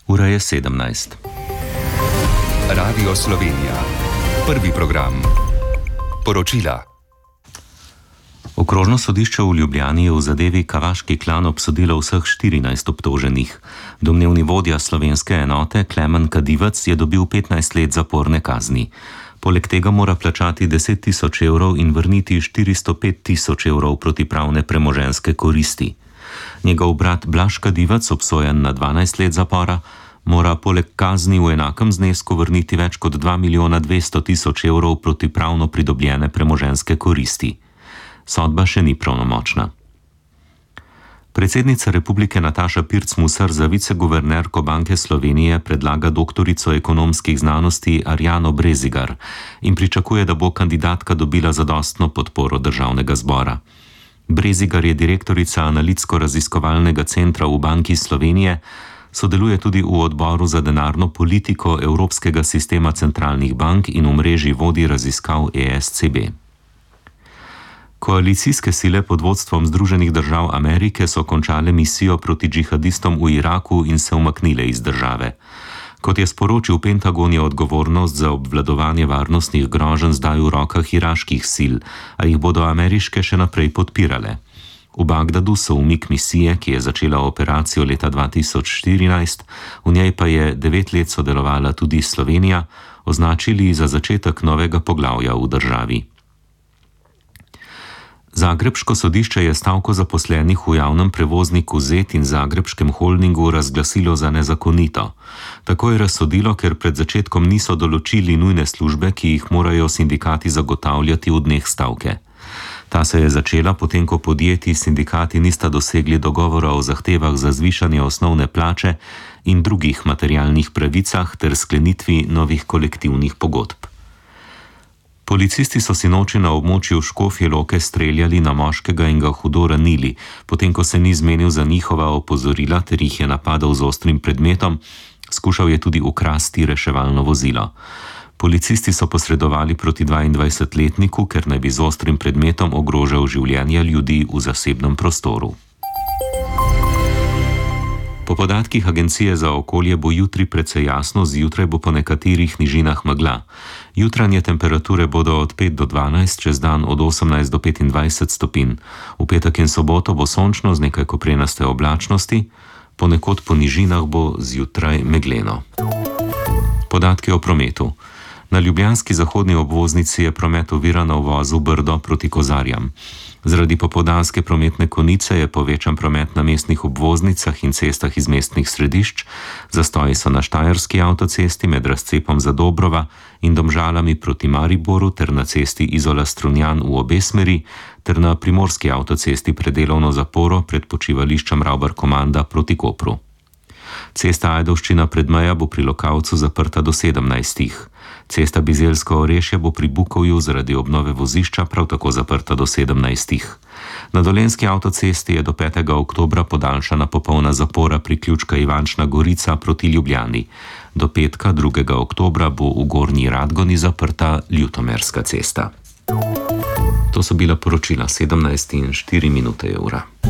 Ura je 17. Radio Slovenija. Prvi program. Poročila. Okrožno sodišče v Ljubljani je v zadevi Kavaški klan obsodilo vseh 14 obtoženih. Domnevni vodja slovenske enote Klemen Kadivec je dobil 15 let zaporne kazni. Poleg tega mora plačati 10 tisoč evrov in vrniti 405 tisoč evrov protipravne premoženjske koristi. Njegov brat Blaž Kadivec, obsojen na 12 let zapora, mora poleg kazni v enakem znesku vrniti več kot 2 milijona 200 tisoč evrov protipravno pridobljene premoženjske koristi. Sodba še ni pravnomočna. Predsednica republike Nataša Pirc Musar za viceguvernerko Banke Slovenije predlaga doktorico ekonomskih znanosti Arjano Brezigar in pričakuje, da bo kandidatka dobila zadostno podporo državnega zbora. Brezigar je direktorica analitsko-raziskovalnega centra v Banki Slovenije, sodeluje tudi v odboru za denarno politiko Evropskega sistema centralnih bank in v mreži vodij raziskav ESCB. Koalicijske sile pod vodstvom Združenih držav Amerike so končale misijo proti džihadistom v Iraku in se umaknile iz države. Kot je sporočil Pentagon, je odgovornost za obvladovanje varnostnih groženj zdaj v rokah iraških sil, a jih bodo ameriške še naprej podpirale. V Bagdadu so umik misije, ki je začela operacijo leta 2014, v njej pa je 9 let sodelovala tudi Slovenija, označili za začetek novega poglavja v državi. Zagrebško sodišče je stavko zaposlenih v javnem prevozniku ZET in Zagrebškem holdingu razglasilo za nezakonito. Tako je razsodilo, ker pred začetkom niso določili nujne službe, ki jih morajo sindikati zagotavljati v dneh stavke. Ta se je začela, potem ko podjetji sindikati nista dosegli dogovora o zahtevah za zvišanje osnovne plače in drugih materialnih pravicah ter sklenitvi novih kolektivnih pogodb. Policisti so sinoči na območju Škofje Loke streljali na moškega in ga hudo ranili, potem ko se ni zmenil za njihova opozorila ter jih je napadal z ostrim predmetom, skušal je tudi ukrasti reševalno vozilo. Policisti so posredovali proti 22-letniku, ker naj bi z ostrim predmetom ogrožal življenja ljudi v zasebnem prostoru. Po podatkih Agencije za okolje bo jutri precej jasno, zjutraj bo po nekaterih nižinah megla. Jutranje temperature bodo od 5 do 12, čez dan od 18 do 25 stopinj. V petek in soboto bo sončno z nekaj koprenaste oblačnosti, ponekod po nižinah bo zjutraj megleno. Podatki o prometu. Na ljubljanski zahodni obvoznici je promet oviran na uvozu Brdo proti Kozarjam. Zaradi popoldanske prometne konice je povečan promet na mestnih obvoznicah in cestah iz mestnih središč, zastoji so na Štajerski avtocesti med razcepom za Dobrova in Domžalami proti Mariboru ter na cesti Izola-Strunjan v obe smeri ter na Primorski avtocesti pred delovno zaporo pred počivališčem Ravbar-Komanda proti Kopru. Cesta Ajdovščina pred Meja bo pri Lokavcu zaprta do 17. Cesta Bizeljsko-Orešje bo pri Bukovju zaradi obnove vozišča prav tako zaprta do 17. Na Dolenjski avtocesti je do 5. oktobra podaljšana popolna zapora priključka Ivančna Gorica proti Ljubljani. Do petka 2. oktobra bo v Gornji Radgoni zaprta Ljutomerska cesta. To so bila poročila 17 in 4 minute je ura.